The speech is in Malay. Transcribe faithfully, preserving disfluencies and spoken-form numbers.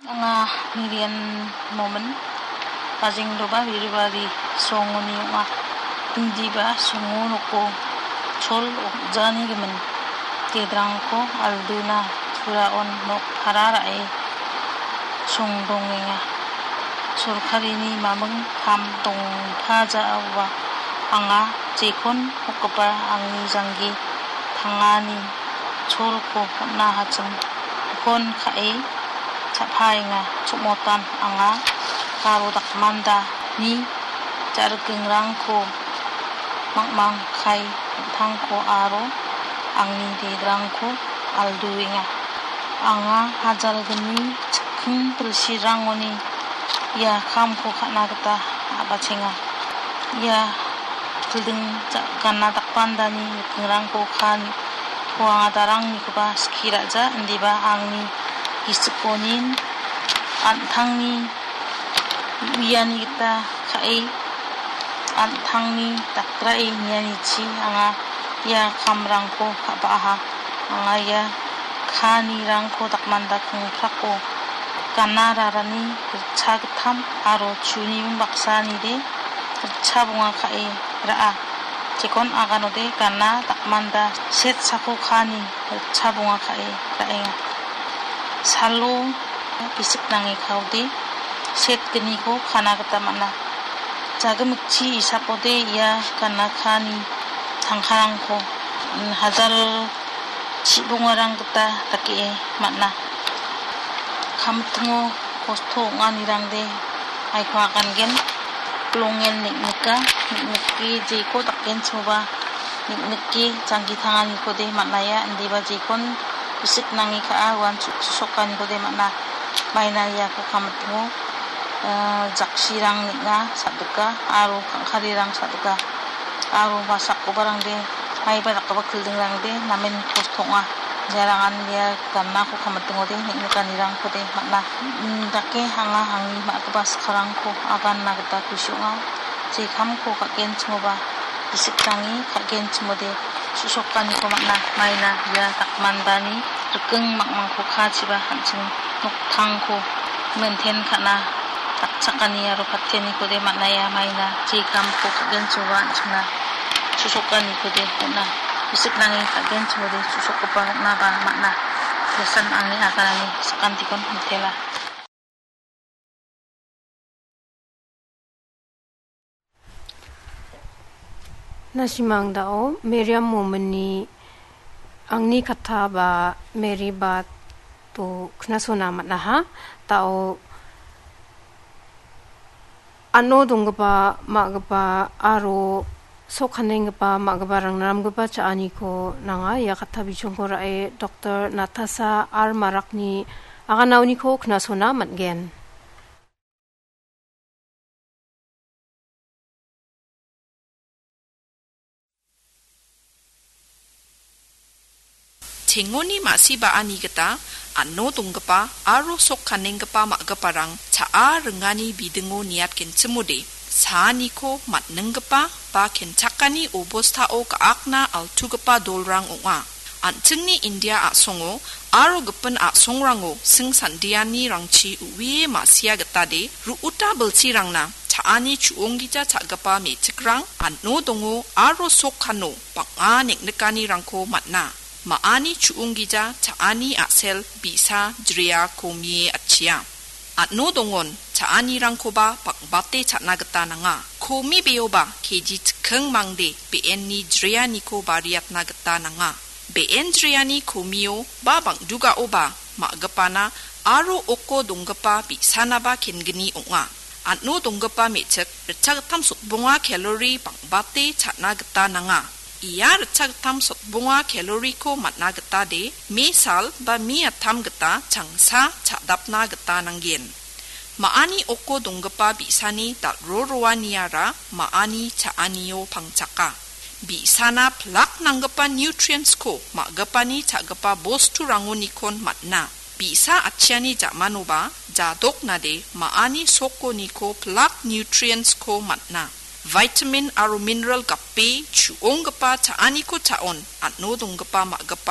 Nga nirian momen pajing doba biribari songoni nga indiba sungun ko chol jani gemen tedrangko alduna turaon nok harara e songdongenga sorkarini mameng kam tong phaja awa anga jekon hokpa angni jangi thangani cholko na hachum kon khai chaphai nga chumotan anga karo dakmanda ni jargengrangko mangmang khai thangko aro angni dedrangko alduinga anga hajalgni chkhung prilsirangoni ya kamko khana gata abachenga ya tulding ganna dakpandani gengrangko khan huanga darang nikoba skiraja ndiba angni isponin antangni wiani kita khai antangni takrai niani chi anga ya kamrangko khabaha anga ya khani rangko takmanda khungprako kanararani chagtham aro chuni baksani de chabunga khai raa chekon aganode kana takmanda set sako khani chabunga khai raenga salo bisik nangi khaude set gni ko khana gata mana jagamukchi isapode ya kana khani thangkharang ko hajar chibungarang gata take mana kamtungo kosto nganirangde aikwa kangen plongen niknika nikki jeko takken choba nikki jangi thangani ko de manaya ndiba jekon bisik nangi kha wan sokani ko de mana maina ya ko kamtungo jaksirang nikga saduka aro kharirang saduka aro basak ko barangde mai ba takba khildingrangde namen kostonga jarangan dia karena aku kamateng ode nikkan irang ko de mana dake hanga hangi makba sekarang ko akan nagta kusyunga je kam ko kagen chmoba bisiktangi kagen chmode susokkan ko mana maina ya takmandani rekeng makmang ko khajiba hanching noktang ko maintain kana takchakani aro pateni ko de mana ya maina je kam ko kagen chwa chna susokkan ko de mana bisik nangi kagen chmode susok ko pa na ba mana lesan angni akanani sakantikon mitela nasimang dao meriam momani angni katha ba meri ba to knasona matnaha tao ano dongba magba aro sokhanengpa magbarang namgpa chaani ko nanga ya katha bichongko rae Doctor Natasha R Marakni aganawni ko knasona matgen 쟁원이 마시바 아니겠다 안노 동급바 아로 속하는급바 막급바랑 자아 릉가니 비등오 니앗 겐츠모데 사니코 맞는급바 바 겐착가니 오보스타오 가악나 알투급바 돌랑 옹아 안층니 인디아 아송오 아로 급은 아송랑오 승산디아니 랑치 우위에 마시아겠다데 루우타 벌치랑나 자아니 주옹기자 자급바 메츠크랑 안노 동오 아로 속하노 방아 넥넥가니 랑코 맞나 마아니 주웅기자 자아니 아셀 비사 드리아 코미에 아치야 안노 동원 자아니랑 코바 박바테 차나겠다 나가 코미 베오바 케지 특흥 망데 베엔니 드리아니코 바리앗 나겠다 나가 베엔 드리아니 코미오 바방 두가 오바 마가파나 아로 오코 동가파 비사나바 켄그니 옹아 안노 동가파 메책 르차그탐 속봉아 캘로리 박바테 차나겠다 나가 iya recak tam sot bunga kalori ko matna geta de misal ba mi atam geta changsa chadapna geta nanggen maani oko donggepa bisani dal rorowaniara maani chaanio pangchaka bisana plak nanggepa nutrients ko magapani chagapa bostu rangonikon matna bisa achiani jamanoba jadok nade maani soko niko plak nutrients ko matna vitamin aro mineral kape chuong gapa chaani ko chaon atno dong gapa ma gapa